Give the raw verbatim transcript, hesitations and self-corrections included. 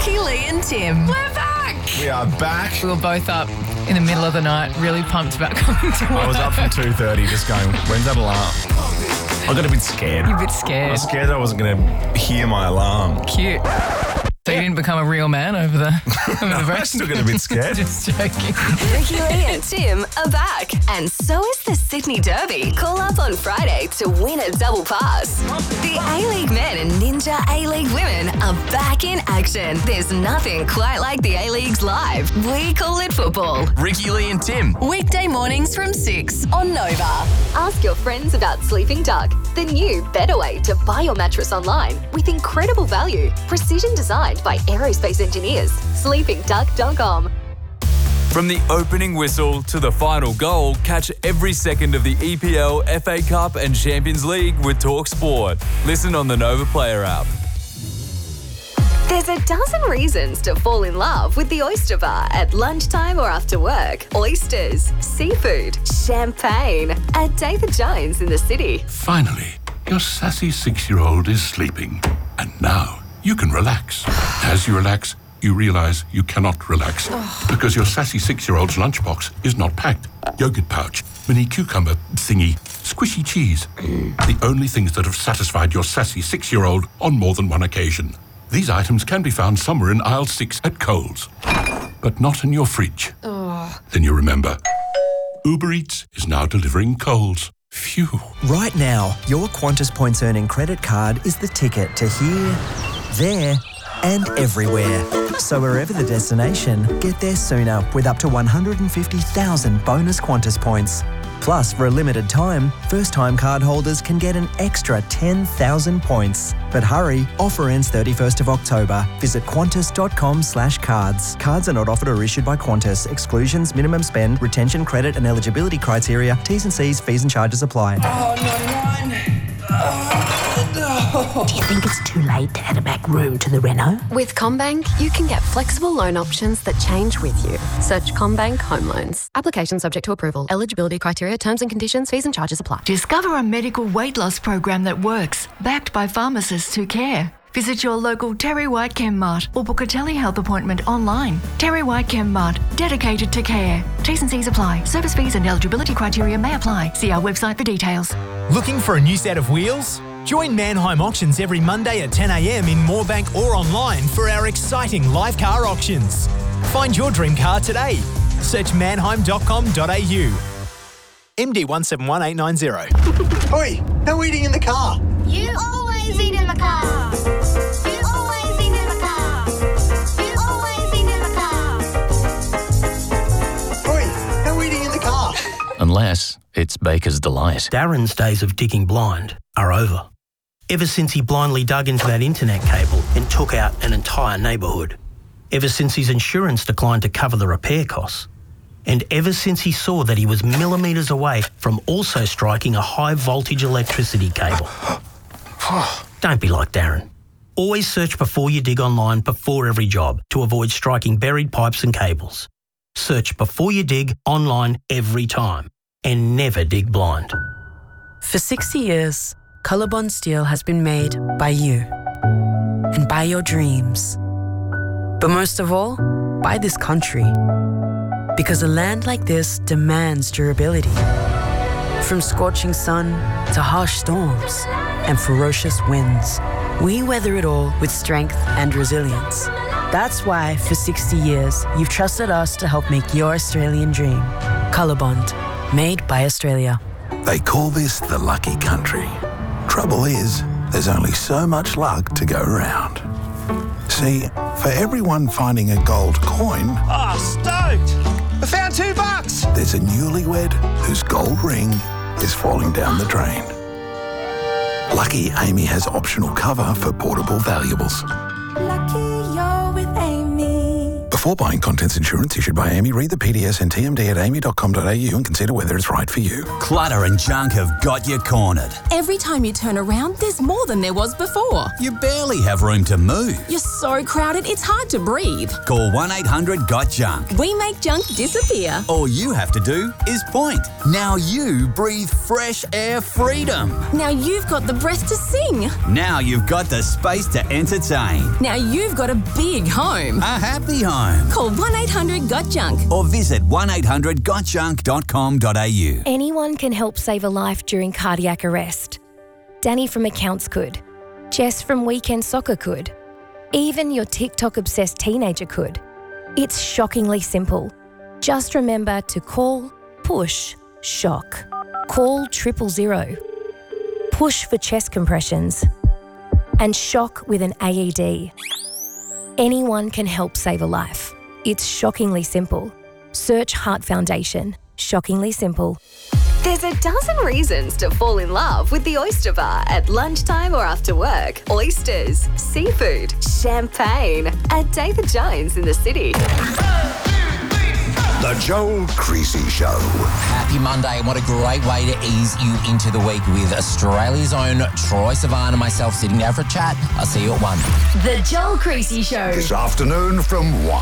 Ricky, Lee and Tim. We're back! We are back. We were both up in the middle of the night, really pumped about coming to work. I was up from two thirty just going, when's that alarm? I got a bit scared. You're a bit I scared. was scared I wasn't going to hear my alarm. Cute. So you didn't become a real man over the over the break? I still get a bit scared. Just joking. Ricky, Lee and Tim are back. And so is the Sydney Derby. Call up on Friday to win a double pass. The A-League men and Ninja A-League women are back in action. There's nothing quite like the A-Leagues live. We call it football. Ricky, Lee and Tim. Weekday mornings from six on Nova. Ask your friends about Sleeping Duck, the new better way to buy your mattress online with incredible value, precision designed by aerospace engineers. sleeping duck dot com. From the opening whistle to the final goal, catch every second of the E P L, F A Cup and Champions League with Talk Sport. Listen on the Nova Player app. There's a dozen reasons to fall in love with the Oyster Bar at lunchtime or after work. Oysters, seafood, champagne. At David Jones in the city. Finally, your sassy six-year-old is sleeping. And now you can relax. As you relax, you realise you cannot relax. Because your sassy six-year-old's lunchbox is not packed. Yogurt pouch, mini cucumber thingy, squishy cheese. The only things that have satisfied your sassy six-year-old on more than one occasion. These items can be found somewhere in aisle six at Coles, but not in your fridge. Oh. Then you remember, Uber Eats is now delivering Coles. Phew. Right now, your Qantas Points Earning credit card is the ticket to here, there, and everywhere. So wherever the destination, get there sooner with up to one hundred fifty thousand bonus Qantas points. Plus, for a limited time, first-time card holders can get an extra ten thousand points. But hurry, offer ends thirty-first of October. Visit qantas.com slash cards. Cards are not offered or issued by Qantas. Exclusions, minimum spend, retention credit and eligibility criteria, T's and C's, fees and charges apply. Oh, not mine. Oh, Do you think it's too late to add a back room to the reno? With CommBank, you can get flexible loan options that change with you. Search CommBank Home Loans. Application subject to approval. Eligibility criteria, terms and conditions, fees and charges apply. Discover a medical weight loss program that works, backed by pharmacists who care. Visit your local Terry White Chem Mart or book a telehealth appointment online. Terry White Chem Mart, dedicated to care. T's and C's apply. Service fees and eligibility criteria may apply. See our website for details. Looking for a new set of wheels? Join Manheim Auctions every Monday at ten a m in Moorebank or online for our exciting live car auctions. Find your dream car today. Search manheim dot com dot a u. M D one seven one eight nine zero. Oi, no eating in the car. You always eat in the car. You always eat in the car. You always eat in the car. Oi, no eating in the car. Unless it's Baker's Delight. Darren's days of digging blind are over. Ever since he blindly dug into that internet cable and took out an entire neighbourhood. Ever since his insurance declined to cover the repair costs. And ever since he saw that he was millimetres away from also striking a high voltage electricity cable. Don't be like Darren. Always search before you dig online before every job to avoid striking buried pipes and cables. Search before you dig online every time and never dig blind. For sixty years, Colorbond Steel has been made by you and by your dreams. But most of all, by this country. Because a land like this demands durability. From scorching sun to harsh storms and ferocious winds, we weather it all with strength and resilience. That's why, for sixty years, you've trusted us to help make your Australian dream. Colorbond, made by Australia. They call this the lucky country. Trouble is, there's only so much luck to go around. See, for everyone finding a gold coin... Oh, stoked! I found two bucks! There's a newlywed whose gold ring is falling down the drain. Lucky Amy has optional cover for portable valuables. Lucky you're with Amy. Before Before buying contents insurance issued by A M I, read the P D S and T M D at A M I dot com dot A U and consider whether it's right for you. Clutter and junk have got you cornered. Every time you turn around, there's more than there was before. You barely have room to move. You're so crowded, it's hard to breathe. Call one eight hundred got junk. We make junk disappear. All you have to do is point. Now you breathe fresh air freedom. Now you've got the breath to sing. Now you've got the space to entertain. Now you've got a big home. A happy home. Call one eight hundred got junk. Or visit one eight hundred got junk dot com dot A U. Anyone can help save a life during cardiac arrest. Danny from accounts could. Jess from weekend soccer could. Even your TikTok-obsessed teenager could. It's shockingly simple. Just remember to call, push, shock. Call triple zero. Push for chest compressions. And shock with an A E D. Anyone can help save a life. It's shockingly simple. Search Heart Foundation. Shockingly simple. There's a dozen reasons to fall in love with the Oyster Bar at lunchtime or after work. Oysters, seafood, champagne, at David Jones in the city. The Joel Creasy Show. Happy Monday, and what a great way to ease you into the week with Australia's own Troy Sivan and myself sitting down for a chat. I'll see you at one. The Joel Creasy Show. This afternoon from one.